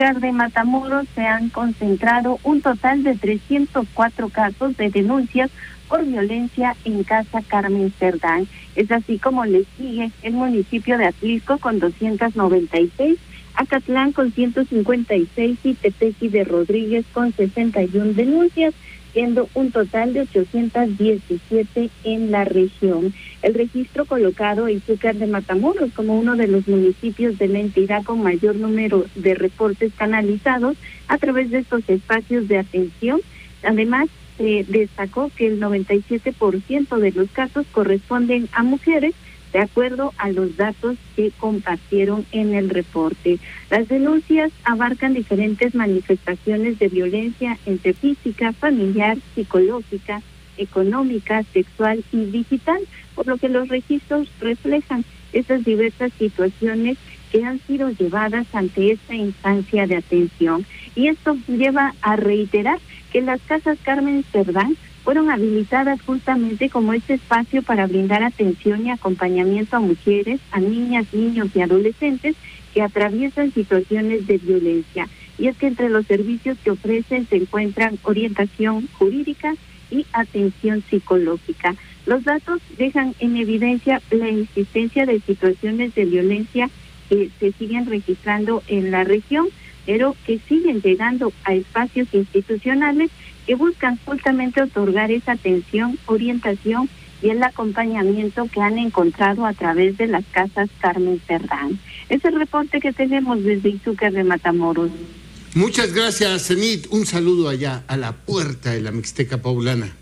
de Matamoros se han concentrado un total de 304 casos de denuncias por violencia en Casa Carmen Cerdán. Es así como le sigue el municipio de Atlixco con 296, Acatlán con 156 y Tepeji de Rodríguez con 61 denuncias, siendo un total de 817 en la región. El registro colocado en Izúcar de Matamoros como uno de los municipios de la entidad con mayor número de reportes canalizados a través de estos espacios de atención. Además, se destacó que el 97% de los casos corresponden a mujeres, de acuerdo a los datos que compartieron en el reporte. Las denuncias abarcan diferentes manifestaciones de violencia entre física, familiar, psicológica, económica, sexual y digital, por lo que los registros reflejan esas diversas situaciones que han sido llevadas ante esta instancia de atención. Y esto lleva a reiterar que las Casas Carmen Cerdán fueron habilitadas justamente como este espacio para brindar atención y acompañamiento a mujeres, a niñas, niños y adolescentes que atraviesan situaciones de violencia. Y es que entre los servicios que ofrecen se encuentran orientación jurídica y atención psicológica. Los datos dejan en evidencia la existencia de situaciones de violencia que se siguen registrando en la región, pero que siguen llegando a espacios institucionales que buscan justamente otorgar esa atención, orientación y el acompañamiento que han encontrado a través de las Casas Carmen Cerdán. Es el reporte que tenemos desde Izúcar de Matamoros. Muchas gracias, Zenit. Un saludo allá a la puerta de la Mixteca Poblana.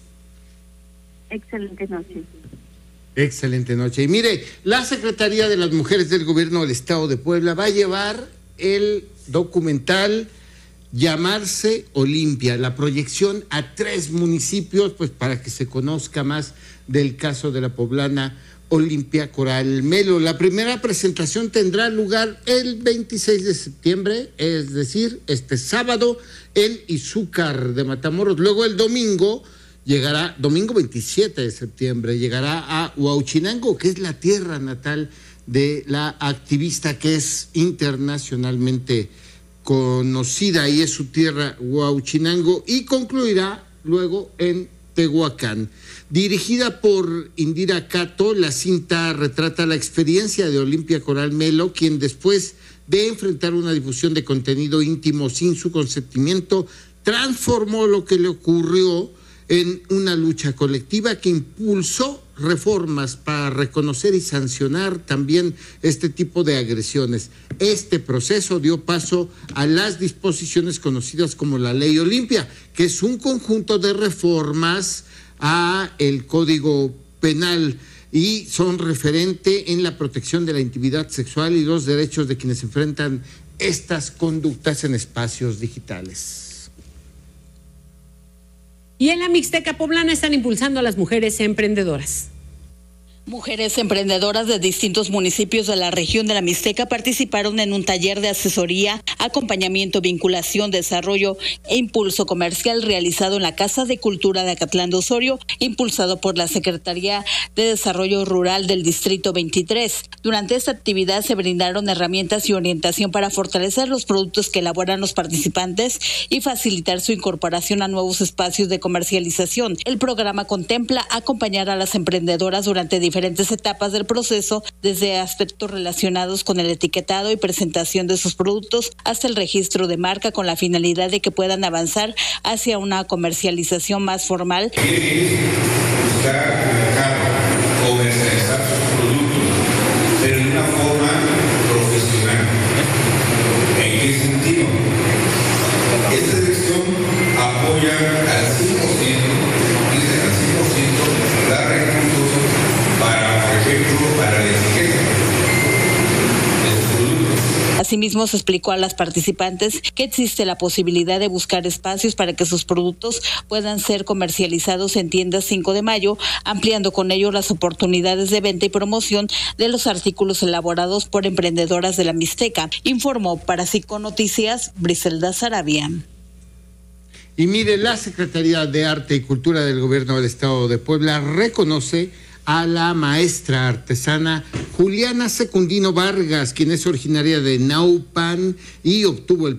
Excelente noche. Excelente noche. Y mire, la Secretaría de las Mujeres del Gobierno del Estado de Puebla va a llevar el documental Llamarse Olimpia, la proyección a 3 municipios, pues para que se conozca más del caso de la poblana Olimpia Coral Melo. La primera presentación tendrá lugar el 26 de septiembre, es decir, este sábado, en Izúcar de Matamoros. Luego el domingo 27 de septiembre, llegará a Huauchinango, que es la tierra natal de la activista que es internacionalmente conocida y es su tierra, Huauchinango, y concluirá luego en Tehuacán. Dirigida por Indira Cato, la cinta retrata la experiencia de Olimpia Coral Melo, quien después de enfrentar una difusión de contenido íntimo sin su consentimiento, transformó lo que le ocurrió en una lucha colectiva que impulsó reformas para reconocer y sancionar también este tipo de agresiones. Este proceso dio paso a las disposiciones conocidas como la Ley Olimpia, que es un conjunto de reformas a el Código Penal y son referente en la protección de la intimidad sexual y los derechos de quienes enfrentan estas conductas en espacios digitales. Y en la Mixteca Poblana están impulsando a las mujeres emprendedoras. Mujeres emprendedoras de distintos municipios de la región de la Mixteca participaron en un taller de asesoría, acompañamiento, vinculación, desarrollo e impulso comercial realizado en la Casa de Cultura de Acatlán de Osorio, impulsado por la Secretaría de Desarrollo Rural del Distrito 23. Durante esta actividad se brindaron herramientas y orientación para fortalecer los productos que elaboran los participantes y facilitar su incorporación a nuevos espacios de comercialización. El programa contempla acompañar a las emprendedoras durante diferentes etapas del proceso, desde aspectos relacionados con el etiquetado y presentación de sus productos hasta el registro de marca, con la finalidad de que puedan avanzar hacia una comercialización más formal. Buscar mercado, comercializar sus productos, pero de una forma profesional. ¿En qué sentido? Esta dirección apoya al 100%, dice al 100%, da recursos para, por ejemplo, para la etiqueta de los productos. Asimismo, se explicó a las participantes que existe la posibilidad de buscar espacios para que sus productos puedan ser comercializados en tiendas 5 de mayo, ampliando con ello las oportunidades de venta y promoción de los artículos elaborados por emprendedoras de la Mixteca. Informó para Cico Noticias, Briselda Sarabia. Y mire, la Secretaría de Arte y Cultura del Gobierno del Estado de Puebla reconoce a la maestra artesana Juliana Secundino Vargas, quien es originaria de Naupan y obtuvo el